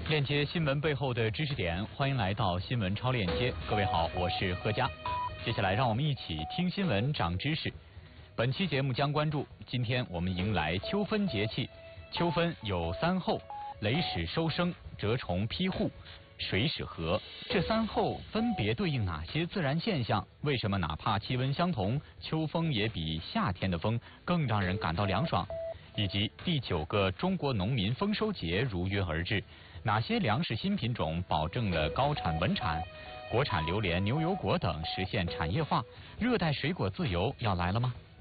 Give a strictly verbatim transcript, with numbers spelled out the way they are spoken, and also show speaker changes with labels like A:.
A: 链接新闻背后的知识点，欢迎来到新闻超链接。各位好，我是贺佳。接下来让我们一起听新闻长知识。本期节目将关注，今天我们迎来秋分节气。秋分有三候：雷始收生、蛰虫披户、水始禾。这三候分别对应哪些自然现象？为什么哪怕气温相同，秋风也比夏天的风更让人感到凉爽？以及第九个中国农民丰收节如约而至，哪些粮食新品种保证了高产稳产？国产榴莲、牛油果等实现产业化，热带水果自由要来了吗？